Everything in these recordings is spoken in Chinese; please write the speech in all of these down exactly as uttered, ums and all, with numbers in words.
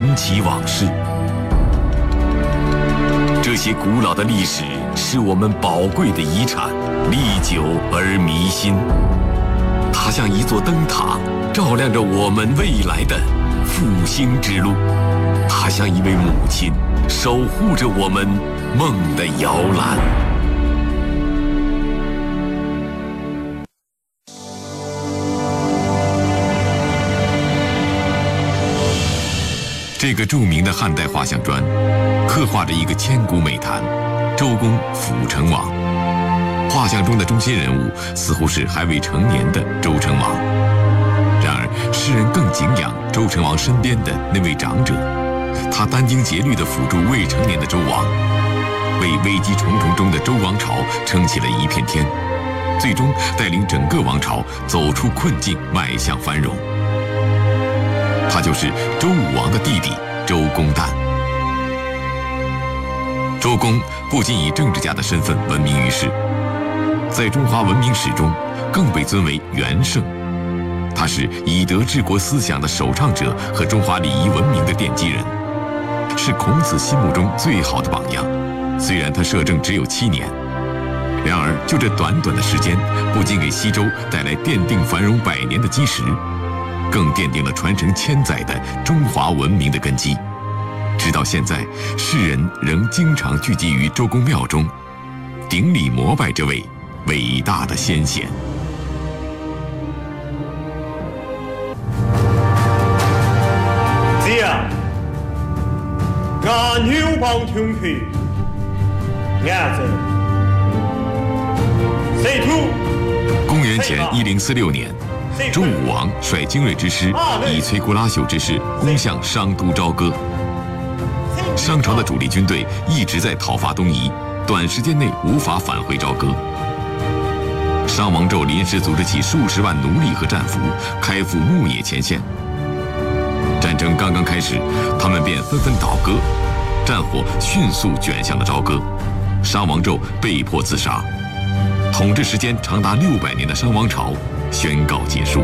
传奇往事。这些古老的历史是我们宝贵的遗产，历久而弥新。它像一座灯塔，照亮着我们未来的复兴之路。它像一位母亲，守护着我们梦的摇篮。这个著名的汉代画像砖，刻画着一个千古美谈——周公辅成王。画像中的中心人物似乎是还未成年的周成王，然而世人更敬仰周成王身边的那位长者，他殚精竭虑地辅助未成年的周王，为危机重重中的周王朝撑起了一片天，最终带领整个王朝走出困境，迈向繁荣。他就是周武王的弟弟周公旦。周公不仅以政治家的身份闻名于世，在中华文明史中更被尊为元圣。他是以德治国思想的首倡者和中华礼仪文明的奠基人，是孔子心目中最好的榜样。虽然他摄政只有七年，然而就这短短的时间，不仅给西周带来奠定繁荣百年的基石，更奠定了传承千载的中华文明的根基。直到现在，世人仍经常聚集于周公庙中，顶礼膜拜这位伟大的先贤。 这样，俺牛帮听去，俺这谁土？ 公元前一零四六年，周武王率精锐之师，以摧枯拉朽之势攻向商都朝歌。商朝的主力军队一直在讨伐东夷，短时间内无法返回朝歌。商王纣临时组织起数十万奴隶和战俘，开赴牧野前线。战争刚刚开始，他们便纷纷倒戈，战火迅速卷向了朝歌。商王纣被迫自杀，统治时间长达六百年的商王朝宣告结束。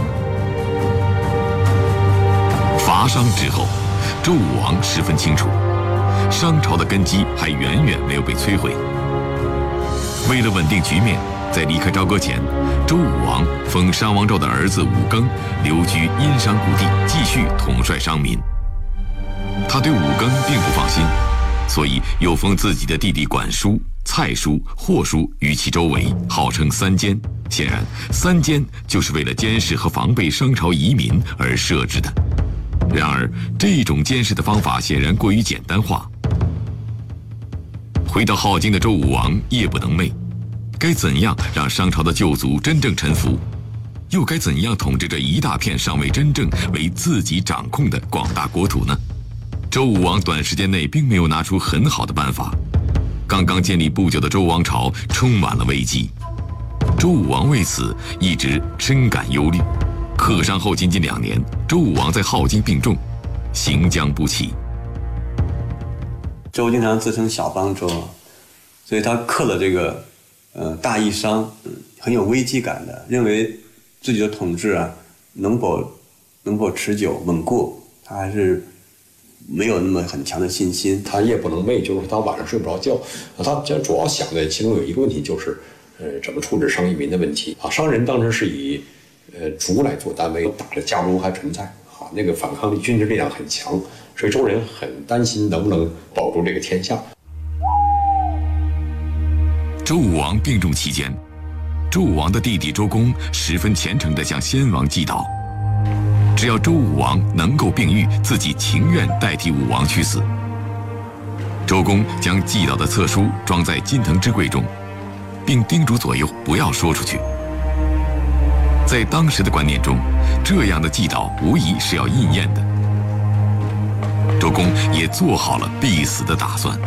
伐商之后，周武王十分清楚，商朝的根基还远远没有被摧毁。为了稳定局面，在离开朝歌前，周武王封商王纣的儿子武庚留居殷商故地，继续统帅商民。他对武庚并不放心，所以又封自己的弟弟管叔、蔡叔、霍叔于其周围，号称三监。显然，三监就是为了监视和防备商朝移民而设置的。然而，这种监视的方法显然过于简单化。回到镐京的周武王夜不能寐，该怎样让商朝的旧族真正臣服？又该怎样统治这一大片尚未真正为自己掌控的广大国土呢？周武王短时间内并没有拿出很好的办法。刚刚建立不久的周王朝充满了危机，周武王为此一直深感忧虑。克商后仅仅两年，周武王在镐京病重，行将不起。 周经常自称小邦周，所以他克了这个呃大义商，嗯，很有危机感的，认为自己的统治啊能否能否持久稳固，他还是没有那么很强的信心。 他夜不能寐，就是他晚上睡不着觉。他主要想的其中有一个问题就是，呃，怎么处置商移民的问题啊？商人当时是以呃族来做单位，打着家族还存在啊，那个反抗力、军事力量很强，所以周人很担心能不能保住这个天下。 周武王病重期间，周武王的弟弟周公十分虔诚地向先王祭祷，只要周武王能够病愈，自己情愿代替武王去死。周公将祭祷的册书装在金藤之柜中，并叮嘱左右不要说出去。在当时的观念中，这样的祭祷无疑是要应验的。周公也做好了必死的打算。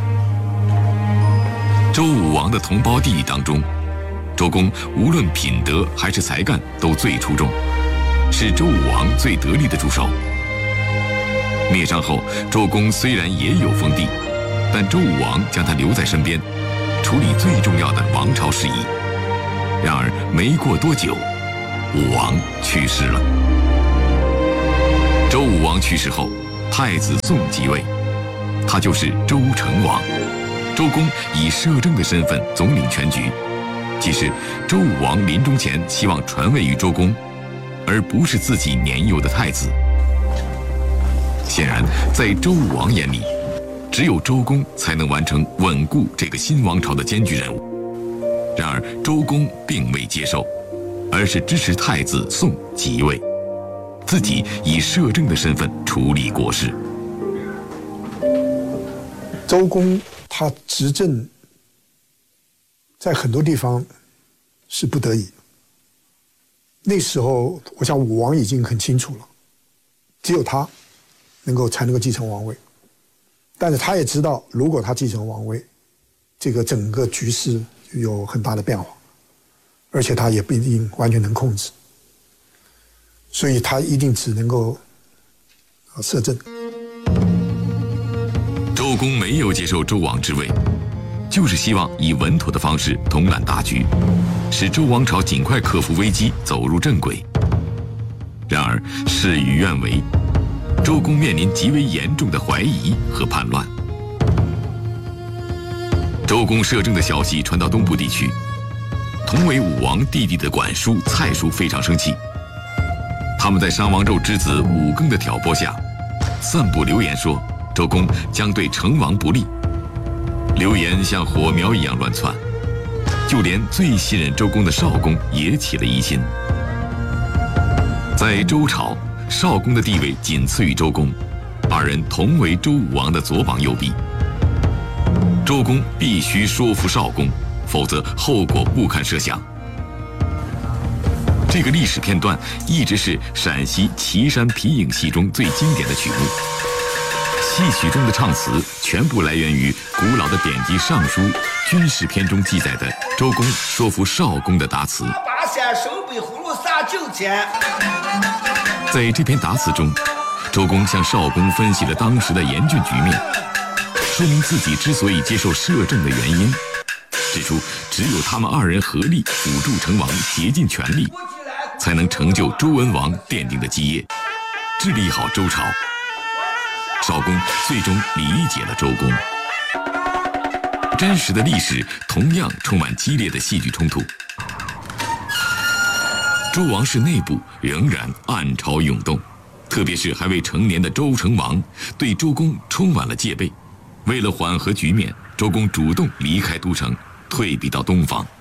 周武王的同胞弟弟当中，周公无论品德还是才干都最出众，是周武王最得力的助手。灭商后，周公虽然也有封地，但周武王将他留在身边，处理最重要的王朝事宜。然而没过多久，武王去世了。周武王去世后， 太子宋即位，他就是周成王。周公以摄政的身份总领全局。其实，周武王临终前希望传位于周公，而不是自己年幼的太子。显然，在周武王眼里，只有周公才能完成稳固这个新王朝的艰巨任务。然而，周公并未接受，而是支持太子宋即位，自己以摄政的身份处理国事。 周公他执政，在很多地方是不得已。那时候，我想武王已经很清楚了，只有他能够才能够继承王位。但是他也知道，如果他继承王位，这个整个局势有很大的变化，而且他也不一定完全能控制，所以他一定只能够摄政。 周公没有接受周王之位，就是希望以稳妥的方式统揽大局，使周王朝尽快克服危机，走入正轨。然而事与愿违，周公面临极为严重的怀疑和叛乱。周公摄政的消息传到东部地区，同为武王弟弟的管叔、蔡叔非常生气。他们在商王纣之子武庚的挑拨下，散布流言说周公将对成王不利。流言像火苗一样乱窜，就连最信任周公的少公也起了疑心。在周朝，少公的地位仅次于周公，二人同为周武王的左膀右臂。周公必须说服少公，否则后果不堪设想。这个历史片段一直是陕西岐山皮影戏中最经典的曲目。戏曲中的唱词全部来源于古老的典籍《尚书·军事篇》中记载的周公说服少公的答词。 八仙手背葫芦撒酒钱。 在这篇答词中，周公向少公分析了当时的严峻局面，说明自己之所以接受摄政的原因，指出只有他们二人合力辅助成王，竭尽全力，才能成就周文王奠定的基业，治理好周朝。少公最终理解了周公。真实的历史同样充满激烈的戏剧冲突。周王室内部仍然暗潮涌动，特别是还未成年的周成王对周公充满了戒备。为了缓和局面，周公主动离开都城，退避到东方。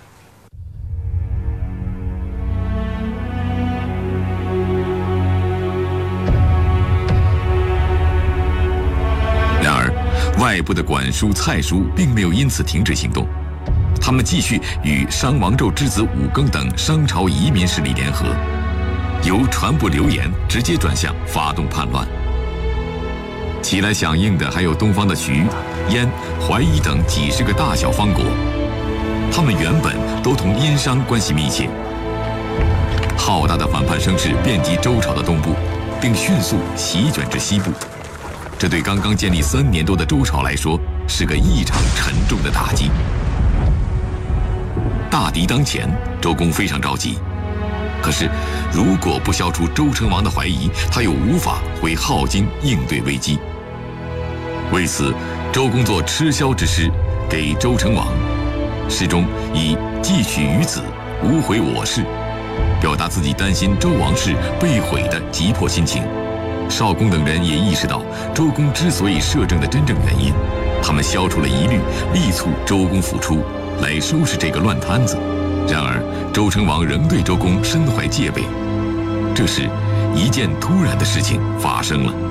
然而，外部的管叔、蔡叔并没有因此停止行动，他们继续与商王纣之子武庚等商朝移民势力联合，由传播流言直接转向发动叛乱。起来响应的还有东方的徐、燕、淮夷等几十个大小方国，他们原本都同殷商关系密切。浩大的反叛声势遍及周朝的东部，并迅速席卷至西部。这对刚刚建立三年多的周朝来说，是个异常沉重的打击。大敌当前，周公非常着急。可是，如果不消除周成王的怀疑，他又无法回镐京应对危机。为此，周公作吃萧之诗给周成王，诗中以“既取于子，无悔我事”，表达自己担心周王室被毁的急迫心情。少公等人也意识到周公之所以摄政的真正原因，他们消除了疑虑，力促周公复出，来收拾这个乱摊子。然而，周成王仍对周公深怀戒备。这时，一件突然的事情发生了。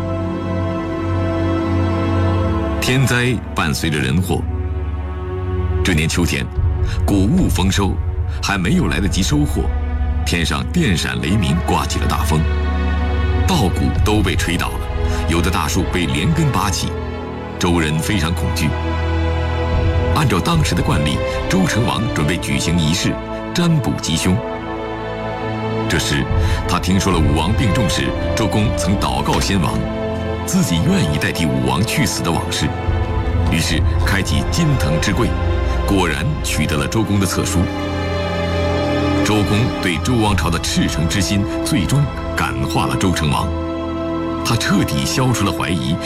天灾伴随着人祸。这年秋天，谷物丰收，还没有来得及收获，天上电闪雷鸣，刮起了大风。稻谷都被吹倒了，有的大树被连根拔起，周人非常恐惧。按照当时的惯例，周成王准备举行仪式，占卜吉凶。这时，他听说了武王病重时，周公曾祷告先王，自己愿意代替武王去死的往事，于是开启金藤之贵，果然取得了周公的册书。周公对周王朝的赤诚之心，最终感化了周成王。 他彻底消除了怀疑，